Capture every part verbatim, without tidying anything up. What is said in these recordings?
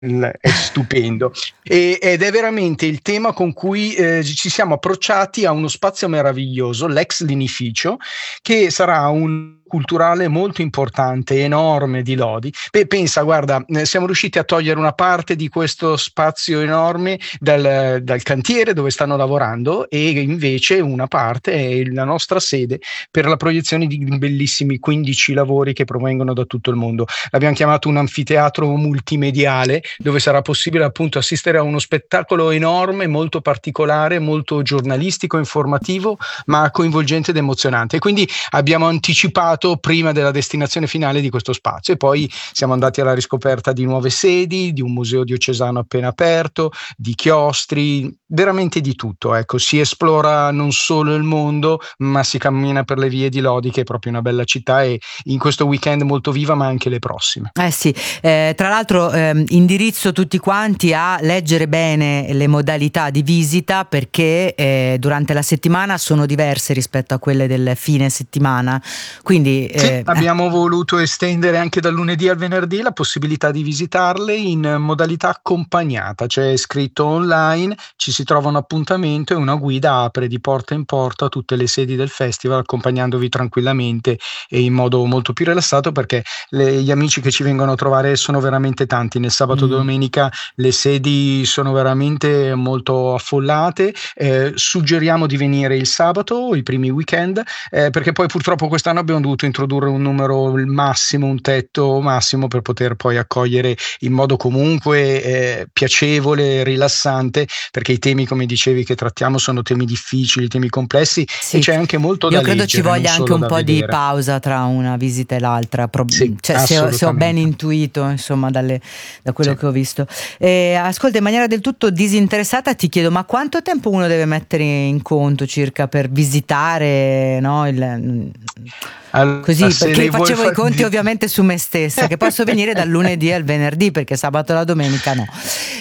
È stupendo e, ed è veramente il tema con cui eh, ci siamo approcciati a uno spazio meraviglioso, l'ex Linificio, che sarà un culturale molto importante, enorme di Lodi. Beh, pensa, guarda, eh, siamo riusciti a togliere una parte di questo spazio enorme dal, dal cantiere dove stanno lavorando e invece una parte è la nostra sede per la proiezione di bellissimi quindici lavori che provengono da tutto il mondo. L'abbiamo chiamato un anfiteatro multimediale dove sarà possibile appunto assistere a uno spettacolo enorme, molto particolare, molto giornalistico, informativo, ma coinvolgente ed emozionante. E quindi abbiamo anticipato prima della destinazione finale di questo spazio e poi siamo andati alla riscoperta di nuove sedi, di un museo diocesano appena aperto, di chiostri, veramente di tutto. Ecco, si esplora non solo il mondo, ma si cammina per le vie di Lodi, che è proprio una bella città e in questo weekend molto viva, ma anche le prossime. Eh sì, eh, tra l'altro eh, indirizzo tutti quanti a leggere bene le modalità di visita perché eh, durante la settimana sono diverse rispetto a quelle del fine settimana, quindi eh, sì, abbiamo voluto estendere anche dal lunedì al venerdì la possibilità di visitarle in modalità accompagnata, cioè scritto online, ci si trova un appuntamento e una guida apre di porta in porta tutte le sedi del festival accompagnandovi tranquillamente e in modo molto più rilassato, perché le, gli amici che ci vengono a trovare sono veramente tanti. Nel sabato e mm. domenica le sedi sono veramente molto affollate, eh, suggeriamo di venire il sabato, i primi weekend, eh, perché poi purtroppo quest'anno abbiamo dovuto introdurre un numero massimo, un tetto massimo per poter poi accogliere in modo comunque eh, piacevole, rilassante, perché i temi, come dicevi, che trattiamo sono temi difficili, temi complessi, sì. E c'è anche molto Io da credo leggere, ci voglia anche un po' vedere. Di pausa tra una visita e l'altra, Pro- sì, cioè, se, ho, se ho ben intuito insomma dalle, da quello sì. che ho visto. E, ascolta, in maniera del tutto disinteressata ti chiedo, ma quanto tempo uno deve mettere in conto circa per visitare, no, il... Allora, così, perché facevo i conti di... ovviamente su me stessa, che posso venire dal lunedì al venerdì perché sabato e la domenica no,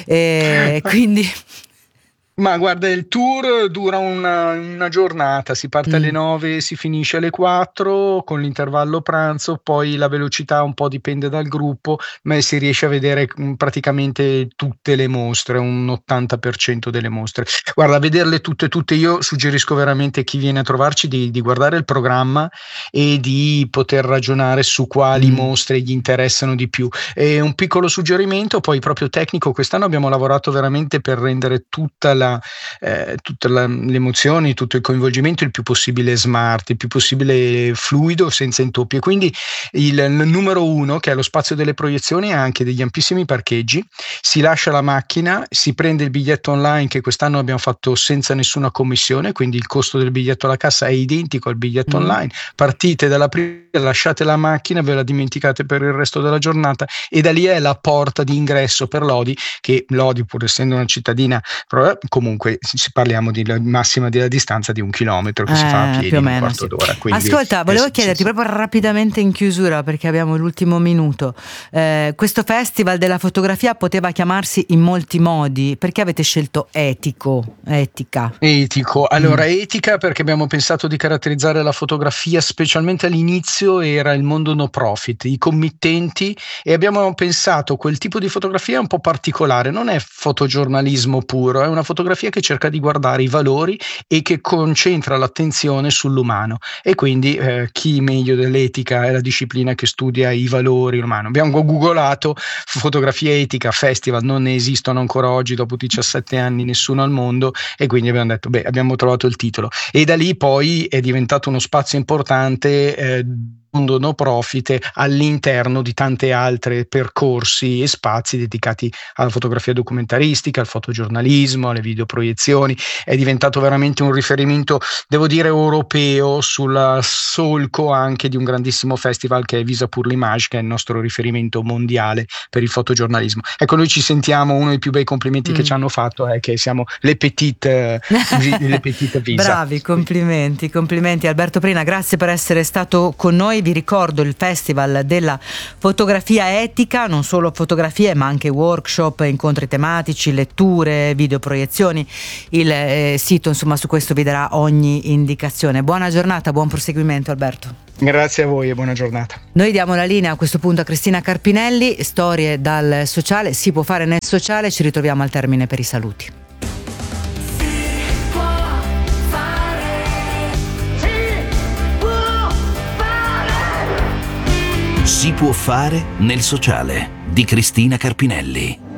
e quindi ma guarda, il tour dura una, una giornata, si parte mm. alle nove, si finisce alle quattro con l'intervallo pranzo, poi la velocità un po' dipende dal gruppo, ma si riesce a vedere praticamente tutte le mostre, un ottanta per cento delle mostre. Guarda, vederle tutte tutte, io suggerisco veramente a chi viene a trovarci di, di guardare il programma e di poter ragionare su quali mm. mostre gli interessano di più. E un piccolo suggerimento poi proprio tecnico: quest'anno abbiamo lavorato veramente per rendere tutta la Eh, tutte la, le emozioni, tutto il coinvolgimento il più possibile smart, il più possibile fluido, senza intoppi. E quindi il, il numero uno, che è lo spazio delle proiezioni, ha anche degli ampissimi parcheggi, si lascia la macchina, si prende il biglietto online, che quest'anno abbiamo fatto senza nessuna commissione, quindi il costo del biglietto alla cassa è identico al biglietto mm. online, partite dalla prima, lasciate la macchina, ve la dimenticate per il resto della giornata e da lì è la porta di ingresso per Lodi, che Lodi, pur essendo una cittadina, comunque si parliamo di massima della distanza di un chilometro che eh, si fa a piedi più o meno, un quarto sì. d'ora. Quindi, ascolta, volevo eh, chiederti sì, sì. proprio rapidamente in chiusura, perché abbiamo l'ultimo minuto, eh, questo festival della fotografia poteva chiamarsi in molti modi, perché avete scelto etico, etica? Etico, allora mm. etica perché abbiamo pensato di caratterizzare la fotografia, specialmente all'inizio era il mondo no profit, i committenti, e abbiamo pensato quel tipo di fotografia un po' particolare, non è fotogiornalismo puro, è una fotografia che cerca di guardare i valori e che concentra l'attenzione sull'umano, e quindi eh, chi meglio dell'etica è la disciplina che studia i valori umani. Abbiamo googolato fotografia etica, festival, non ne esistono ancora oggi dopo diciassette anni nessuno al mondo, e quindi abbiamo detto beh, abbiamo trovato il titolo, e da lì poi è diventato uno spazio importante eh, mondo no profit all'interno di tante altre percorsi e spazi dedicati alla fotografia documentaristica, al fotogiornalismo, alle videoproiezioni. È diventato veramente un riferimento, devo dire, europeo, sul solco anche di un grandissimo festival che è Visa pour l'Image, che è il nostro riferimento mondiale per il fotogiornalismo. Ecco, noi ci sentiamo, uno dei più bei complimenti mm. che ci hanno fatto è che siamo le petite, le petite Visa. Bravi, complimenti, complimenti Alberto Prina, grazie per essere stato con noi. noi. Vi ricordo il Festival della Fotografia Etica, non solo fotografie ma anche workshop, incontri tematici, letture, videoproiezioni. Il eh, sito insomma su questo vi darà ogni indicazione. Buona giornata, buon proseguimento Alberto. Grazie a voi e buona giornata. Noi diamo la linea a questo punto a Cristina Carpinelli, storie dal sociale, si può fare nel sociale, ci ritroviamo al termine per i saluti. Si può fare, si può fare. Si può fare nel sociale di Cristina Carpinelli.